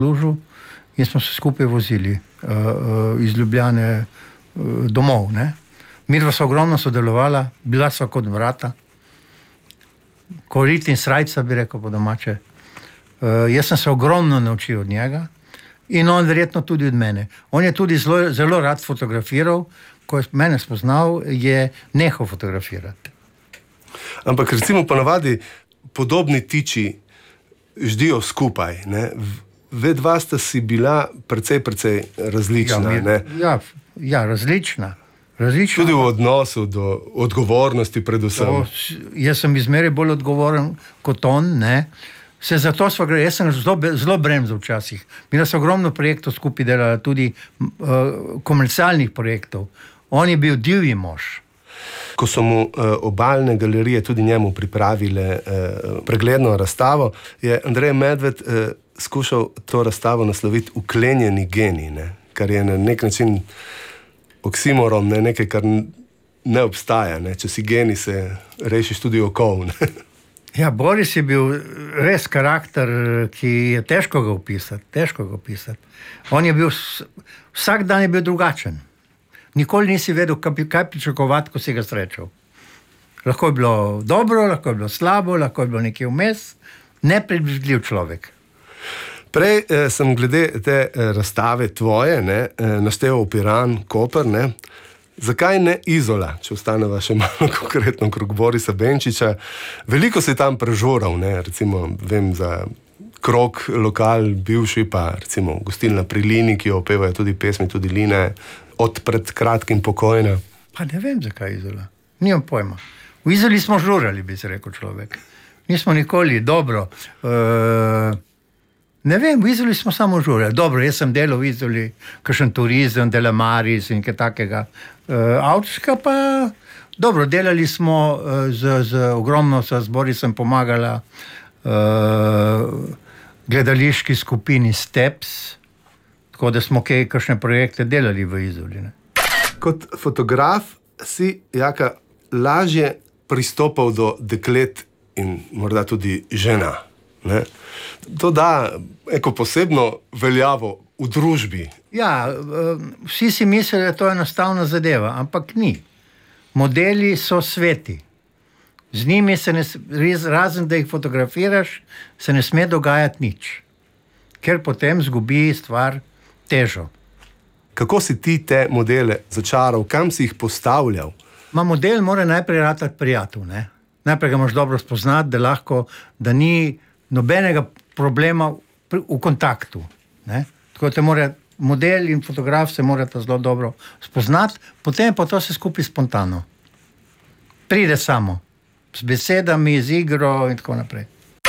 služil in smo se skupaj vozili iz Ljubljane domov. Ne? Midva so ogromno sodelovala, bila sva kot vrata. Korit in srajca, bi rekel po domače. Jaz sem se ogromno naučil od njega in on verjetno tudi od mene. On je tudi zelo rad fotografiral, ko je mene spoznal, je nehal fotografirati. Ampak recimo ponavadi podobni tiči ždijo skupaj, ne? Vedva sta si bila precej različna. Ja, različna. Tudi v odnosu do odgovornosti predvsem. Jaz sem izmeraj bolj odgovoren kot on, ne. Se zato jaz sem zelo bremzel včasih. Bila so ogromno projektov skupaj delala, tudi komercialnih projektov. On je bil divji mož. Ko so mu obalne galerije tudi njemu pripravile pregledno razstavo, je Andrej Medved skušal to razstavo nasloviti Uklenjeni genij, ne? Kar je na nek način oksimoron, ne? Nekaj, kar ne obstaja. Ne? Če si genij, se rešiš tudi okov. Ne? Ja, Boris je bil res karakter, ki je težko ga opisati. On je bil, vsak dan je bil drugačen. Nikoli nisi vedel, kaj pričakovati, ko si ga srečal. Lahko je bilo dobro, lahko je bilo slabo, lahko je bilo nekaj vmes. Nepredvidljiv človek. Prej sem glede te razstave tvoje, naštel Piran, Koper, ne? Zakaj ne Izola, če ostaneva še malo konkretno krog Borisa Benčiča? Veliko se je tam prežoral, ne? Recimo, vem za Krog lokal, bivši pa recimo gostilna pri Lini, ki jo opevajo tudi pesmi, tudi Line, od pred kratkim pokojna. Pa ne vem, zakaj Izola. Nimam pojma. V Izoli smo žurali, bi se rekel človek. Nismo nikoli, dobro. Ne vem, v Izoli smo samo žurali. Dobro, jaz sem delal v Izoli, kakšen turizem, Delamaris in kaj takega. Avtorska pa, dobro, delali smo ogromno, z Borisom pomagala gledališki skupini Steps, tako da smo kakšne projekte delali v Izoli. Ne? Kot fotograf si, Jaka, lažje pristopal do deklet in morda tudi žena. Ne? To da eko posebno veljavo v družbi. Ja, vsi si mislijo, da je to enostavna zadeva, ampak ni. Modeli so sveti. Z njimi se razen da jih fotografiraš, se ne sme dogajati nič. Ker potem zgubi stvar težo. Kako si ti te modele začaral? Kam si jih postavljal? Model mora najprej ratati prijatelj, ne? Najprej ga moraš dobro spoznati, da ni nobenega problema v kontaktu. Ne? Tako da mora model in fotograf se morata zelo dobro spoznati, potem pa to se skupaj spontano. Pride samo. S besedami, z igro in tako naprej.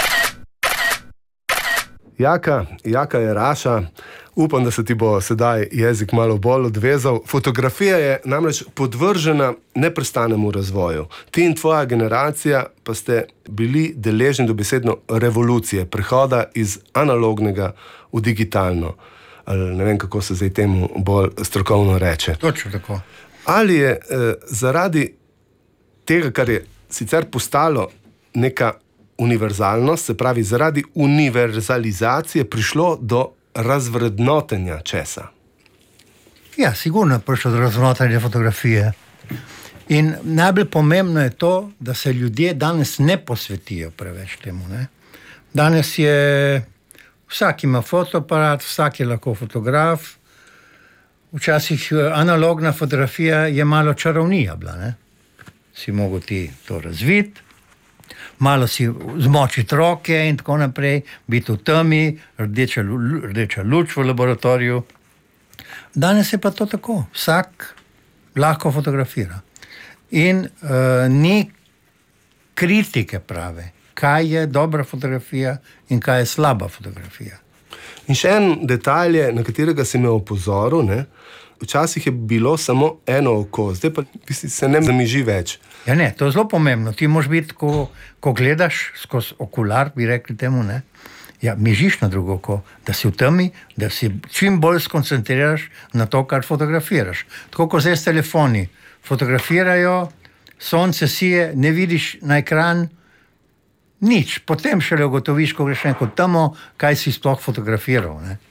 Jaka je Raša. Upam, da se ti bo sedaj jezik malo bolj odvezal. Fotografija je namreč podvržena neprestanemu razvoju. Ti in tvoja generacija pa ste bili deležni dobesedno revolucije, prehoda iz analognega v digitalno. Ali ne vem, kako se zdaj temu bolj strokovno reče. Točno tako. Ali je zaradi tega, kar je sicer postalo neka univerzalnost, se pravi, zaradi univerzalizacije prišlo do razvrednotenja česa? Ja, sigurno je prišlo do razvrednotenja fotografije. In najbolj pomembno je to, da se ljudje danes ne posvetijo preveč temu. Ne? Danes je, vsak ima fotoaparat, vsak je lahko fotograf. Včasih analogna fotografija je malo čarovnija bila, ne? Si mogel ti to razviti, malo si zmočiti roke in tako naprej, biti v temi, rdeča luč v laboratoriju. Danes je pa to tako, vsak lahko fotografira. In ni kritike prave, kaj je dobra fotografija in kaj je slaba fotografija. In še en detalj je, na katerega si me opozoril, ne? Včasih je bilo samo eno oko, zdaj pa se ne zamiži več. Ja ne, to je zelo pomembno. Ti moraš biti, ko gledaš skozi okular, bi rekli temu, ne? Ja, mižiš na drugo oko, da si v temi, da si čim bolj skoncentriraš na to, kar fotografiraš. Tako kot zdaj s telefoni. Fotografirajo, sonce sije, ne vidiš na ekran, Nič, potem šele ugotoviš, ko greš neko temo, kaj si sploh fotografiral. Ne?